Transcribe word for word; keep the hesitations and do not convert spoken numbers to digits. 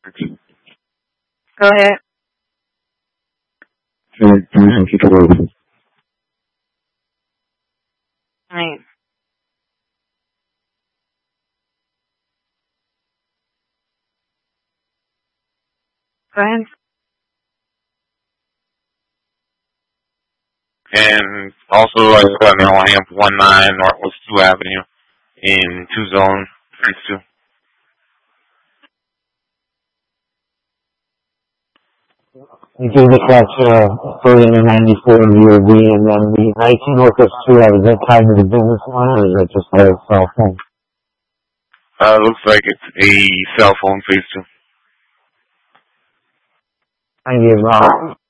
Go ahead. Right. Go ahead. And also, I got an L A M one nine Northwest two Avenue in two zone thirty-two. You gave us that uh, photo in the ninety-four V O B, and then the nineteen Northwest two, is that tied to the business line, or is that just a cell phone? Uh, looks like it's a cell phone phase two. Thank you, Rob.